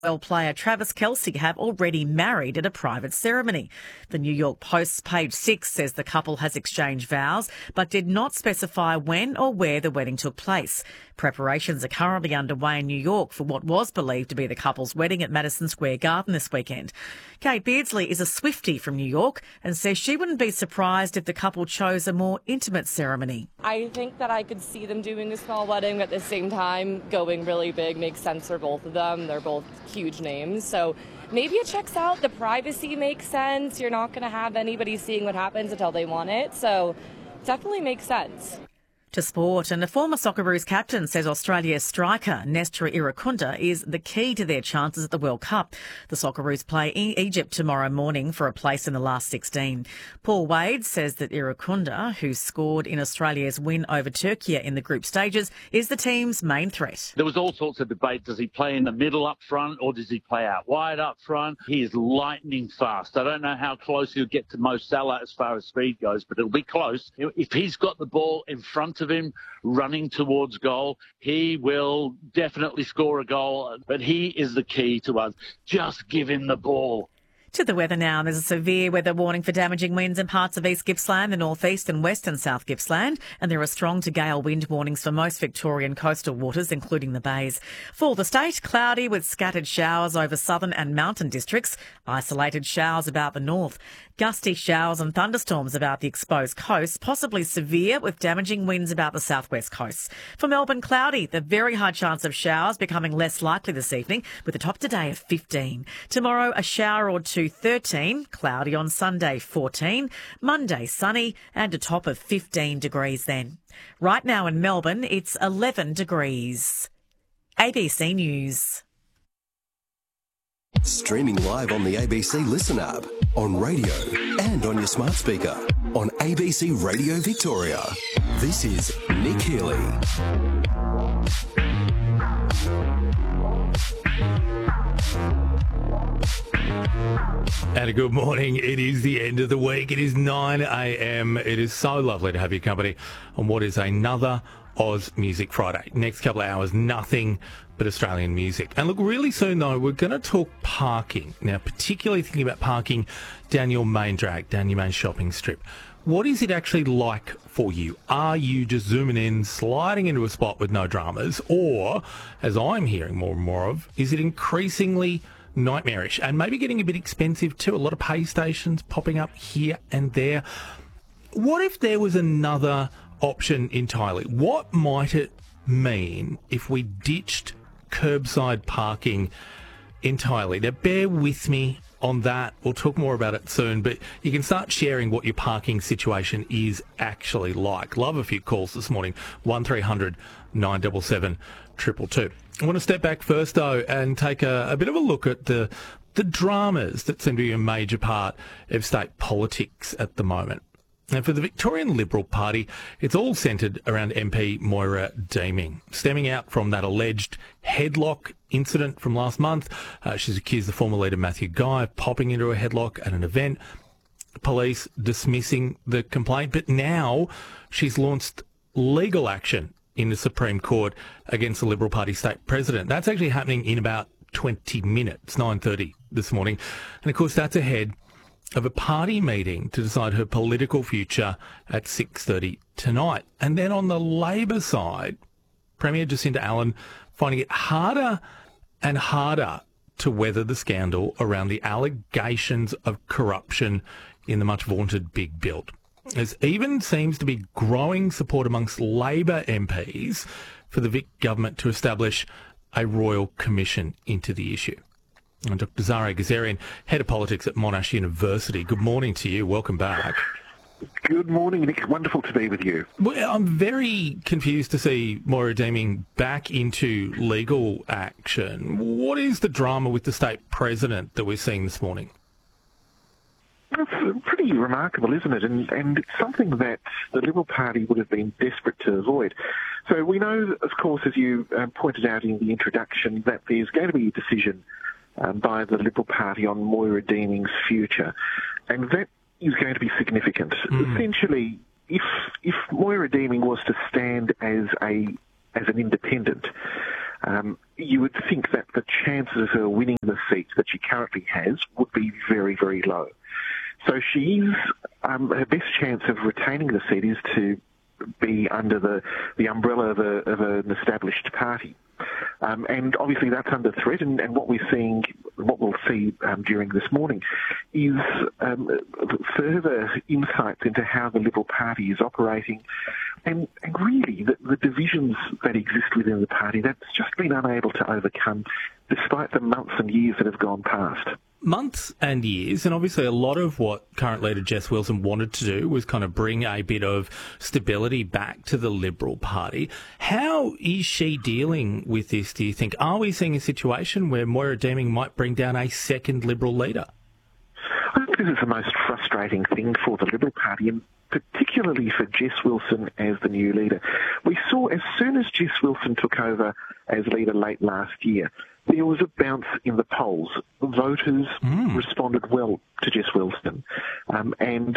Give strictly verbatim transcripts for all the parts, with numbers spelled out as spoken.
Well, player Travis Kelce have already married at a private ceremony. The New York Post's page six says the couple has exchanged vows, but did not specify when or where the wedding took place. Preparations are currently underway in New York for what was believed to be the couple's wedding at Madison Square Garden this weekend. Kate Beardsley is a Swiftie from New York and says she wouldn't be surprised if the couple chose a more intimate ceremony. I think that I could see them doing a small wedding, but at the same time, going really big makes sense for both of them. They're both huge names, so maybe it checks out. The privacy makes sense. You're not going to have anybody seeing what happens until they want it, so definitely makes sense. To sport, and a former Socceroos captain says Australia's striker Nestor Irankunda is the key to their chances at the World Cup. The Socceroos play e- Egypt tomorrow morning for a place in the last sixteen. Paul Wade says that Irankunda, who scored in Australia's win over Turkey in the group stages, is the team's main threat. There was all sorts of debate. Does he play in the middle up front or does he play out wide up front? He is lightning fast. I don't know how close he'll get to Mo Salah as far as speed goes, but it'll be close. If he's got the ball in front of him running towards goal, he will definitely score a goal, but he is the key to us. Just give him the ball. To the weather now. There's a severe weather warning for damaging winds in parts of East Gippsland, the North East and West and South Gippsland, and there are strong to gale wind warnings for most Victorian coastal waters, including the bays. For the state, cloudy with scattered showers over southern and mountain districts, isolated showers about the north, gusty showers and thunderstorms about the exposed coast, possibly severe with damaging winds about the southwest coast. For Melbourne, cloudy, the very high chance of showers becoming less likely this evening, with a top today of fifteen. Tomorrow, a shower or two, thirteen, cloudy on Sunday, fourteen, Monday sunny and a top of fifteen degrees then. Right now in Melbourne, it's eleven degrees. A B C News. Streaming live on the A B C Listen app, on radio and on your smart speaker, on A B C Radio Victoria. This is Nick Healy. And a good morning. It is the end of the week. It is nine a.m. It is so lovely to have your company on what is another Oz Music Friday. Next couple of hours, nothing but Australian music. And look, really soon though, we're going to talk parking. Now, particularly thinking about parking down your main drag, down your main shopping strip. What is it actually like for you? Are you just zooming in, sliding into a spot with no dramas? Or, as I'm hearing more and more of, is it increasingly nightmarish and maybe getting a bit expensive too? A lot of pay stations popping up here and there. What if there was another option entirely? What might it mean if we ditched curbside parking entirely? Now, bear with me on that. We'll talk more about it soon, but you can start sharing what your parking situation is actually like. Love a few calls this morning. one three hundred nine seven seven two two two. I want to step back first, though, and take a, a bit of a look at the the dramas that seem to be a major part of state politics at the moment. And for the Victorian Liberal Party, it's all centred around M P Moira Deeming, stemming out from that alleged headlock incident from last month. Uh, she's accused the former leader Matthew Guy of popping into a headlock at an event, police dismissing the complaint, but now she's launched legal action in the Supreme Court against the Liberal Party state president. That's actually happening in about twenty minutes, nine thirty this morning. And of course, that's ahead of a party meeting to decide her political future at six thirty tonight. And then on the Labor side, Premier Jacinta Allen finding it harder and harder to weather the scandal around the allegations of corruption in the much vaunted Big Build. There even seems to be growing support amongst Labor M Ps for the Vic government to establish a royal commission into the issue. And Doctor Zahra Ghazarian, Head of Politics at Monash University. Good morning to you. Welcome back. Good morning, Nick. Wonderful to be with you. Well, I'm very confused to see Moira Deeming back into legal action. What is the drama with the state president that we're seeing this morning? It's pretty remarkable, isn't it? And, and it's something that the Liberal Party would have been desperate to avoid. So we know, of course, as you um, pointed out in the introduction, that there's going to be a decision Um, by the Liberal Party on Moira Deeming's future, and that is going to be significant. Mm. Essentially, if if Moira Deeming was to stand as a as an independent, um, you would think that the chances of her winning the seat that she currently has would be very, very low. So she's, um, her best chance of retaining the seat is to be under the, the umbrella of, a, of an established party. Um, and obviously that's under threat, and, and what we're seeing, what we'll see um, during this morning, is um, further insights into how the Liberal Party is operating, and, and really the, the divisions that exist within the party that's just been unable to overcome, despite the months and years that have gone past. Months and years, and obviously a lot of what current leader Jess Wilson wanted to do was kind of bring a bit of stability back to the Liberal Party. How is she dealing with this, do you think? Are we seeing a situation where Moira Deeming might bring down a second Liberal leader? I think this is the most frustrating thing for the Liberal Party, and particularly for Jess Wilson as the new leader. We saw as soon as Jess Wilson took over as leader late last year, there was a bounce in the polls. Voters mm. responded well to Jess Wilson. Um, and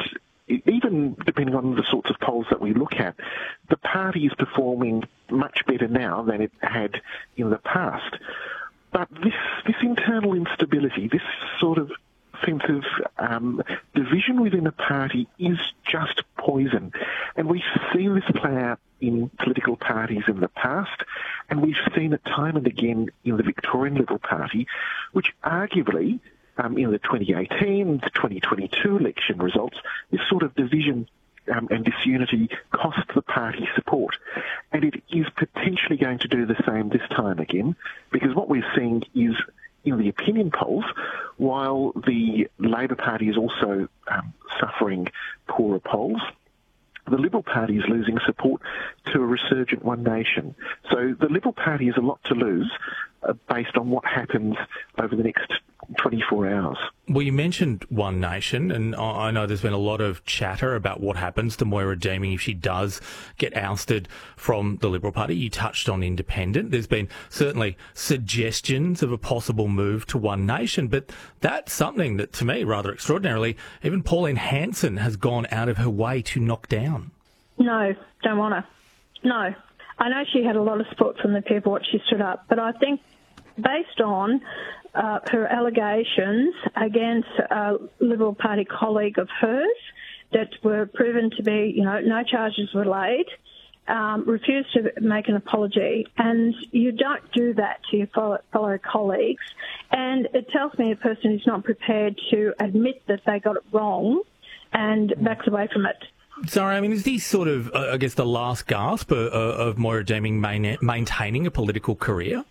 even depending on the sorts of polls that we look at, the party is performing much better now than it had in the past. But this, this internal instability, this sort of sense of um, division within a party is just poison. And we've seen this play out in political parties in the past, and we've seen it time and again in the Victorian Liberal Party, which arguably, um, in the twenty eighteen to twenty twenty-two election results, this sort of division um, and disunity cost the party support. And it is potentially going to do the same this time again, because what we're seeing is, in the opinion polls, while the Labor Party is also um, suffering poorer polls, the Liberal Party is losing support to a resurgent One Nation. So the Liberal Party has a lot to lose uh, based on what happens over the next twenty-four hours. Well, you mentioned One Nation, and I know there's been a lot of chatter about what happens to Moira Deeming if she does get ousted from the Liberal Party. You touched on independent. There's been certainly suggestions of a possible move to One Nation, but that's something that, to me, rather extraordinarily, even Pauline Hanson has gone out of her way to knock down. No, don't want to. No. I know she had a lot of support from the people when she stood up, but I think based on uh, her allegations against a Liberal Party colleague of hers that were proven to be, you know, no charges were laid, um, refused to make an apology, and you don't do that to your fellow, fellow colleagues. And it tells me a person who's not prepared to admit that they got it wrong and backs away from it. Sorry, I mean, is this sort of, uh, I guess, the last gasp of, of Moira Deeming main, maintaining a political career?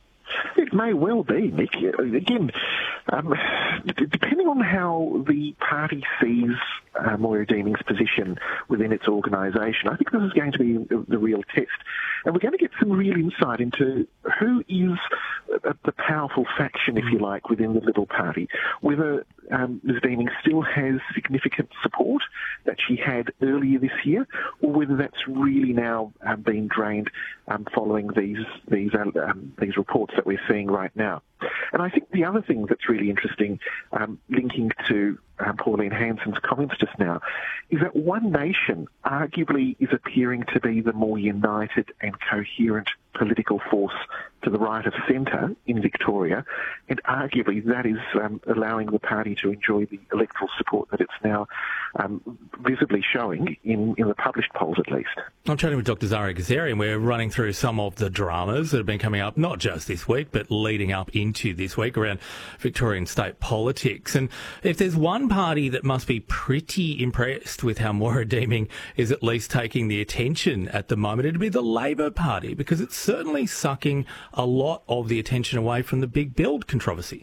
It may well be, Nick. Again, um, depending on how the party sees uh, Moira Deeming's position within its organisation, I think this is going to be the real test. And we're going to get some real insight into who is the powerful faction, if you like, within the Liberal Party, whether um, Miz Deeming still has significant support that she had earlier this year, or whether that's really now um, been drained um, following these these um, these reports that we're seeing right now. And I think the other thing that's really interesting, um, linking to um, Pauline Hanson's comments just now, is that One Nation arguably is appearing to be the more united and coherent political force to the right of centre in Victoria, and arguably that is um, allowing the party to enjoy the electoral support that it's now um, visibly showing in, in the published polls at least. I'm chatting with Doctor Zahra Ghassarian. We're running through some of the dramas that have been coming up, not just this week, but leading up into this week around Victorian state politics. And if there's one party that must be pretty impressed with how Moira Deeming is at least taking the attention at the moment, it'd be the Labor Party, because it's certainly sucking a lot of the attention away from the Big Build controversy.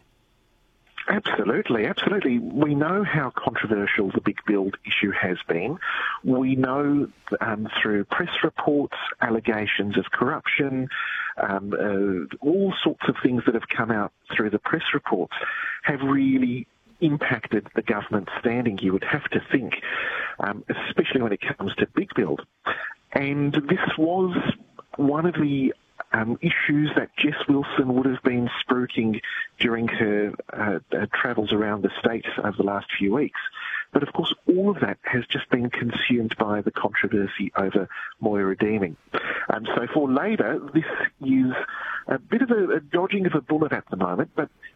Absolutely, absolutely. We know how controversial the Big Build issue has been. We know um, through press reports, allegations of corruption, um, uh, all sorts of things that have come out through the press reports have really impacted the government's standing, you would have to think, um, especially when it comes to Big Build. And this was one of the Um, issues that Jess Wilson would have been spruiking during her, uh, her travels around the state over the last few weeks. But of course, all of that has just been consumed by the controversy over Moira deeming. And so for Labor, this is a bit of a, a dodging of a bullet at the moment, but